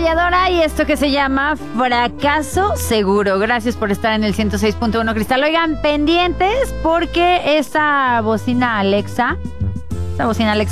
Arrolladora y esto que se llama Fracaso Seguro. Gracias por estar en el 106.1 Cristal. Oigan, pendientes porque esta bocina Alexa